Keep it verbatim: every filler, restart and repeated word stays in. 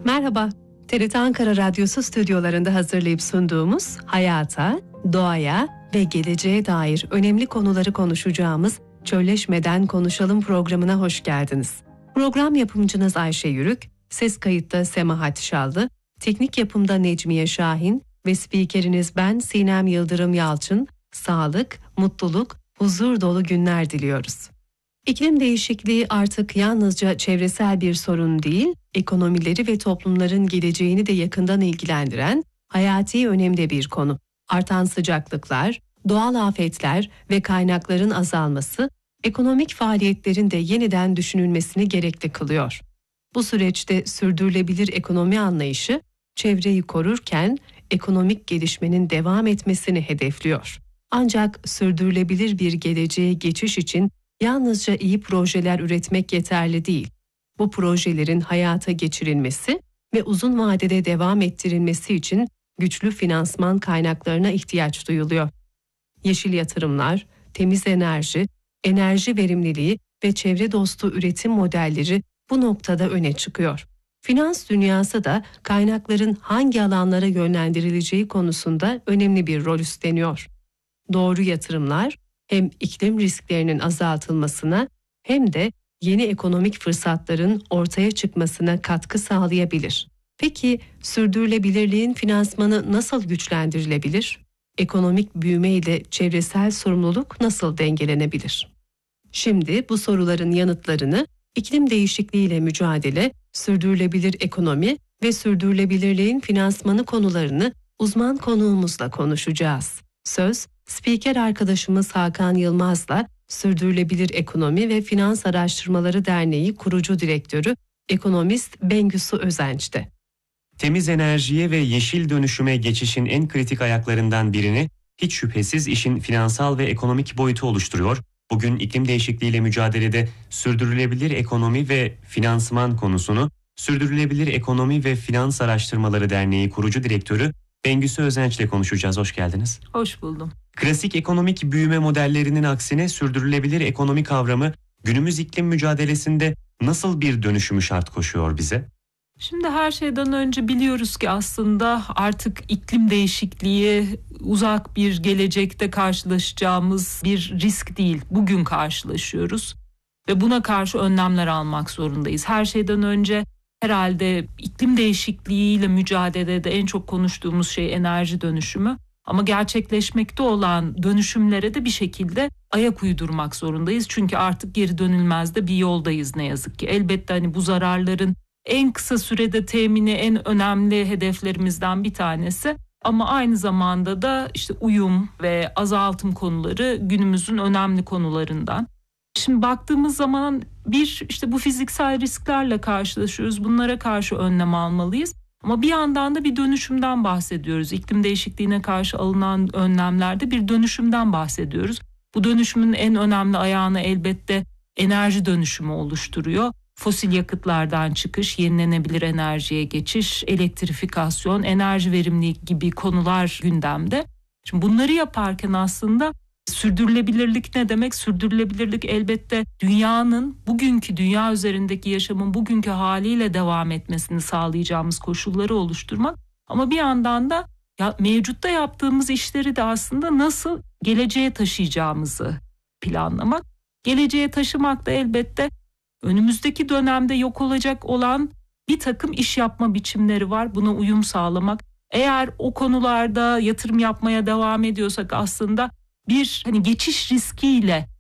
Merhaba, T R T Ankara Radyosu stüdyolarında hazırlayıp sunduğumuz hayata, doğaya ve geleceğe dair önemli konuları konuşacağımız Çölleşmeden Konuşalım programına hoş geldiniz. Program yapımcınız Ayşe Yürük, ses kayıtta Semahat Şallı, teknik yapımda Necmiye Şahin ve spikeriniz ben Sinem Yıldırım Yalçın. Sağlık, mutluluk, huzur dolu günler diliyoruz. İklim değişikliği artık yalnızca çevresel bir sorun değil, ekonomileri ve toplumların geleceğini de yakından ilgilendiren hayati önemde bir konu. Artan sıcaklıklar, doğal afetler ve kaynakların azalması, ekonomik faaliyetlerin de yeniden düşünülmesini gerekli kılıyor. Bu süreçte sürdürülebilir ekonomi anlayışı, çevreyi korurken ekonomik gelişmenin devam etmesini hedefliyor. Ancak sürdürülebilir bir geleceğe geçiş için yalnızca iyi projeler üretmek yeterli değil. Bu projelerin hayata geçirilmesi ve uzun vadede devam ettirilmesi için güçlü finansman kaynaklarına ihtiyaç duyuluyor. Yeşil yatırımlar, temiz enerji, enerji verimliliği ve çevre dostu üretim modelleri bu noktada öne çıkıyor. Finans dünyası da kaynakların hangi alanlara yönlendirileceği konusunda önemli bir rol üstleniyor. Doğru yatırımlar hem iklim risklerinin azaltılmasına hem de yeni ekonomik fırsatların ortaya çıkmasına katkı sağlayabilir. Peki sürdürülebilirliğin finansmanı nasıl güçlendirilebilir? Ekonomik büyüme ile çevresel sorumluluk nasıl dengelenebilir? Şimdi bu soruların yanıtlarını iklim değişikliğiyle mücadele, sürdürülebilir ekonomi ve sürdürülebilirliğin finansmanı konularını uzman konuğumuzla konuşacağız. Söz, spiker arkadaşımız Hakan Yılmaz'la Sürdürülebilir Ekonomi ve Finans Araştırmaları Derneği kurucu direktörü ekonomist Bengüsü Özenç'te. Temiz enerjiye ve yeşil dönüşüme geçişin en kritik ayaklarından birini hiç şüphesiz işin finansal ve ekonomik boyutu oluşturuyor. Bugün iklim değişikliğiyle mücadelede sürdürülebilir ekonomi ve finansman konusunu Sürdürülebilir Ekonomi ve Finans Araştırmaları Derneği kurucu direktörü Bengüsü Özenç ile konuşacağız. Hoş geldiniz. Hoş buldum. Klasik ekonomik büyüme modellerinin aksine sürdürülebilir ekonomi kavramı günümüz iklim mücadelesinde nasıl bir dönüşümü şart koşuyor bize? Şimdi her şeyden önce biliyoruz ki aslında artık iklim değişikliği uzak bir gelecekte karşılaşacağımız bir risk değil. Bugün karşılaşıyoruz ve buna karşı önlemler almak zorundayız. Her şeyden önce herhalde iklim değişikliğiyle mücadelede en çok konuştuğumuz şey enerji dönüşümü. Ama gerçekleşmekte olan dönüşümlere de bir şekilde ayak uydurmak zorundayız. Çünkü artık geri dönülmez de bir yoldayız ne yazık ki. Elbette hani bu zararların en kısa sürede temini en önemli hedeflerimizden bir tanesi. Ama aynı zamanda da işte uyum ve azaltım konuları günümüzün önemli konularından. Şimdi baktığımız zaman bir işte bu fiziksel risklerle karşılaşıyoruz. Bunlara karşı önlem almalıyız. Ama bir yandan da bir dönüşümden bahsediyoruz. İklim değişikliğine karşı alınan önlemlerde bir dönüşümden bahsediyoruz. Bu dönüşümün en önemli ayağını elbette enerji dönüşümü oluşturuyor. Fosil yakıtlardan çıkış, yenilenebilir enerjiye geçiş, elektrifikasyon, enerji verimliliği gibi konular gündemde. Şimdi bunları yaparken aslında sürdürülebilirlik ne demek? Sürdürülebilirlik elbette dünyanın, bugünkü dünya üzerindeki yaşamın bugünkü haliyle devam etmesini sağlayacağımız koşulları oluşturmak. Ama bir yandan da ya, mevcutta yaptığımız işleri de aslında nasıl geleceğe taşıyacağımızı planlamak. Geleceğe taşımak da elbette önümüzdeki dönemde yok olacak olan bir takım iş yapma biçimleri var. Buna uyum sağlamak. Eğer o konularda yatırım yapmaya devam ediyorsak aslında bir hani geçiş riskiyle